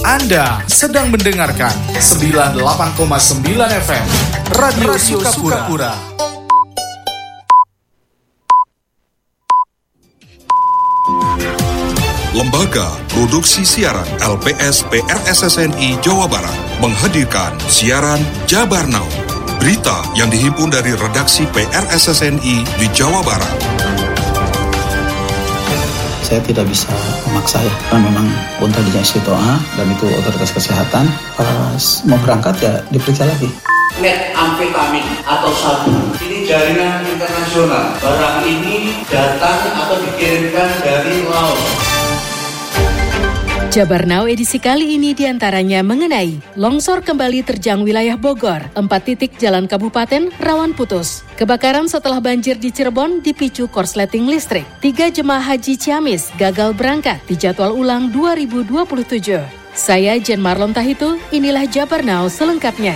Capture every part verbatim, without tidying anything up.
Anda sedang mendengarkan sembilan puluh delapan koma sembilan F M Radio, Radio Sukapura. Sukapura. Lembaga Produksi Siaran L P S P R S S N I Jawa Barat menghadirkan siaran Jabar Now. Berita yang dihimpun dari redaksi P R S S N I di Jawa Barat. Saya tidak bisa memaksa ya, karena memang pun tadinya istiqtoah dan itu otoritas kesehatan. Pas mau berangkat ya diperiksa lagi. Metamfetamin atau sabu ini jaringan internasional. Barang ini datang atau dikirimkan dari Laos. Jabar Now edisi kali ini diantaranya mengenai longsor kembali terjang wilayah Bogor, empat titik jalan kabupaten rawan putus. Kebakaran setelah banjir di Cirebon dipicu korsleting listrik. Tiga jemaah haji Ciamis gagal berangkat di jadwal ulang dua ribu dua puluh tujuh. Saya Jen Marlon Tahitu, inilah Jabar Now selengkapnya.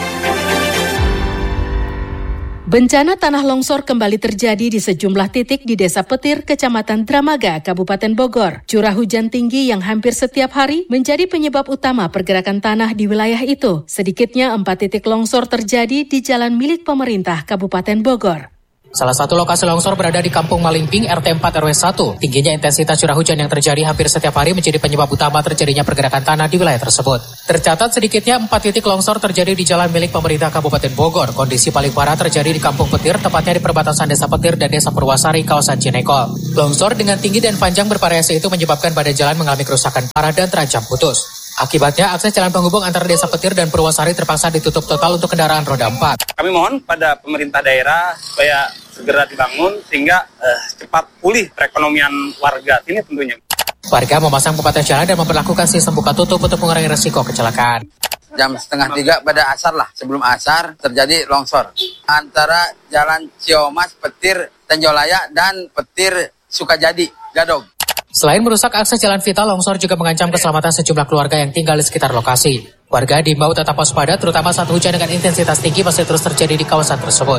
Bencana tanah longsor kembali terjadi di sejumlah titik di Desa Petir, Kecamatan Dramaga, Kabupaten Bogor. Curah hujan tinggi yang hampir setiap hari menjadi penyebab utama pergerakan tanah di wilayah itu. Sedikitnya empat titik longsor terjadi di jalan milik pemerintah Kabupaten Bogor. Salah satu lokasi longsor berada di Kampung Malingping, R T empat R W satu. Tingginya intensitas curah hujan yang terjadi hampir setiap hari menjadi penyebab utama terjadinya pergerakan tanah di wilayah tersebut. Tercatat sedikitnya empat titik longsor terjadi di jalan milik pemerintah Kabupaten Bogor. Kondisi paling parah terjadi di Kampung Petir, tepatnya di perbatasan Desa Petir dan Desa Purwasari, kawasan Cinekol. Longsor dengan tinggi dan panjang bervariasi itu menyebabkan badan jalan mengalami kerusakan parah dan terancam putus. Akibatnya, akses jalan penghubung antara Desa Petir dan Purwasari terpaksa ditutup total untuk kendaraan roda empat. Kami mohon pada pemerintah daerah supaya segera dibangun sehingga eh, cepat pulih perekonomian warga sini tentunya. Warga memasang pembatas jalan dan memperlakukan sistem buka tutup untuk mengurangi resiko kecelakaan. Jam setengah tiga pada asar lah, sebelum asar terjadi longsor antara Jalan Ciomas, Petir, Tenjolaya dan Petir Sukajadi, Gadog. Selain merusak akses jalan vital, longsor juga mengancam keselamatan sejumlah keluarga yang tinggal di sekitar lokasi. Warga diimbau tetap waspada, terutama saat hujan dengan intensitas tinggi masih terus terjadi di kawasan tersebut.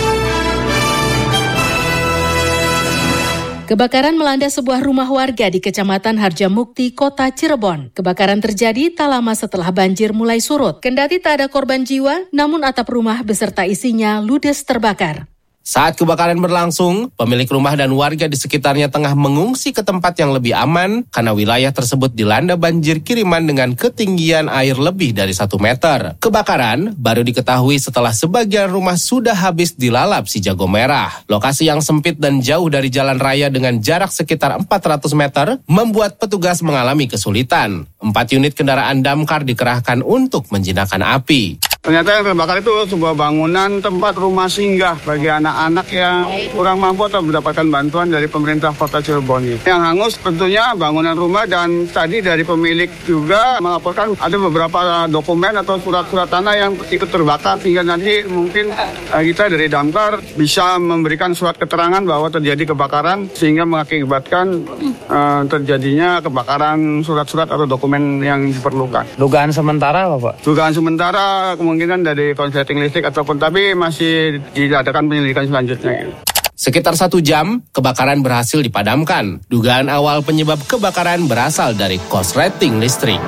Kebakaran melanda sebuah rumah warga di Kecamatan Harjamukti, Kota Cirebon. Kebakaran terjadi tak lama setelah banjir mulai surut. Kendati tak ada korban jiwa, namun atap rumah beserta isinya ludes terbakar. Saat kebakaran berlangsung, pemilik rumah dan warga di sekitarnya tengah mengungsi ke tempat yang lebih aman karena wilayah tersebut dilanda banjir kiriman dengan ketinggian air lebih dari satu meter. Kebakaran baru diketahui setelah sebagian rumah sudah habis dilalap si jago merah. Lokasi yang sempit dan jauh dari jalan raya dengan jarak sekitar empat ratus meter membuat petugas mengalami kesulitan. Empat unit kendaraan damkar dikerahkan untuk menjinakkan api. Ternyata yang terbakar itu sebuah bangunan tempat rumah singgah bagi anak-anak yang kurang mampu atau mendapatkan bantuan dari pemerintah Kota Cirebon. Yang hangus tentunya bangunan rumah, dan tadi dari pemilik juga melaporkan ada beberapa dokumen atau surat-surat tanah yang ikut terbakar, sehingga nanti mungkin kita dari damkar bisa memberikan surat keterangan bahwa terjadi kebakaran sehingga mengakibatkan uh, terjadinya kebakaran surat-surat atau dokumen yang diperlukan. Dugaan sementara apa, Pak? Dugaan sementara kemungkinan dari konsleting listrik ataupun, tapi masih diadakan penyelidikan selanjutnya. Sekitar satu jam, kebakaran berhasil dipadamkan. Dugaan awal penyebab kebakaran berasal dari korsleting listrik.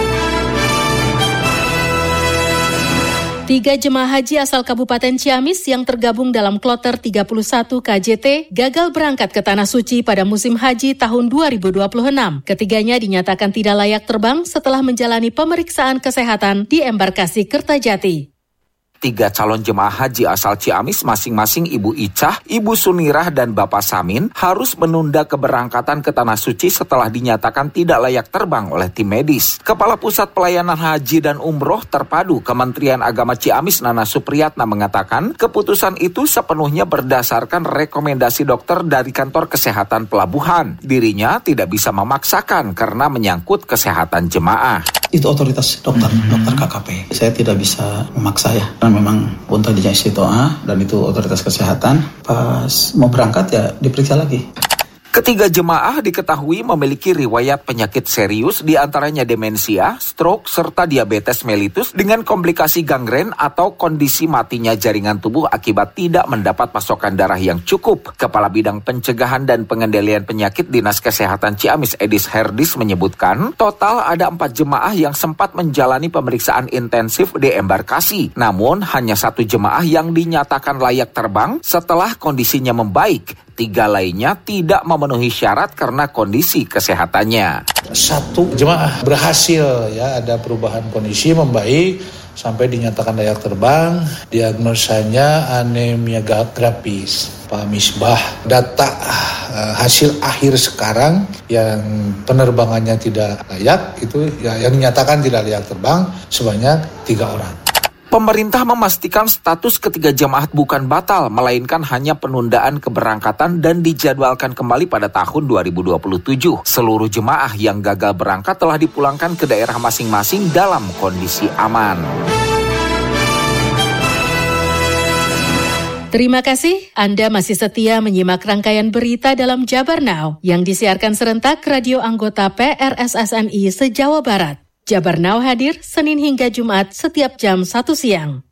Tiga jemaah haji asal Kabupaten Ciamis yang tergabung dalam kloter tiga puluh satu K J T gagal berangkat ke Tanah Suci pada musim haji tahun dua ribu dua puluh enam. Ketiganya dinyatakan tidak layak terbang setelah menjalani pemeriksaan kesehatan di embarkasi Kertajati. Tiga calon jemaah haji asal Ciamis, masing-masing Ibu Icah, Ibu Sunirah, dan Bapak Samin harus menunda keberangkatan ke Tanah Suci setelah dinyatakan tidak layak terbang oleh tim medis. Kepala Pusat Pelayanan Haji dan Umroh Terpadu Kementerian Agama Ciamis, Nana Supriyatna, mengatakan keputusan itu sepenuhnya berdasarkan rekomendasi dokter dari Kantor Kesehatan Pelabuhan. Dirinya tidak bisa memaksakan karena menyangkut kesehatan jemaah. Itu otoritas dokter, hmm. dokter K K P. Saya tidak bisa memaksa ya, karena memang pun tadinya istiqtoah dan itu otoritas kesehatan. Pas mau berangkat ya diperiksa lagi. Ketiga jemaah diketahui memiliki riwayat penyakit serius, diantaranya demensia, stroke, serta diabetes mellitus dengan komplikasi gangren atau kondisi matinya jaringan tubuh akibat tidak mendapat pasokan darah yang cukup. Kepala Bidang Pencegahan dan Pengendalian Penyakit Dinas Kesehatan Ciamis Edis Herdis menyebutkan, total ada empat jemaah yang sempat menjalani pemeriksaan intensif di embarkasi. Namun, hanya satu jemaah yang dinyatakan layak terbang setelah kondisinya membaik. Tiga lainnya tidak memenuhi syarat karena kondisi kesehatannya. Satu jemaah berhasil ya ada perubahan kondisi membaik sampai dinyatakan layak terbang. Diagnosanya anemia grafis. Pak Misbah, data uh, hasil akhir sekarang yang penerbangannya tidak layak itu ya, yang dinyatakan tidak layak terbang sebanyak tiga orang. Pemerintah memastikan status ketiga jemaah bukan batal, melainkan hanya penundaan keberangkatan dan dijadwalkan kembali pada tahun dua ribu dua puluh tujuh. Seluruh jemaah yang gagal berangkat telah dipulangkan ke daerah masing-masing dalam kondisi aman. Terima kasih Anda masih setia menyimak rangkaian berita dalam Jabar Now yang disiarkan serentak radio anggota P R S S N I se-Jawa Barat. Jabar Now hadir Senin hingga Jumat setiap jam satu siang.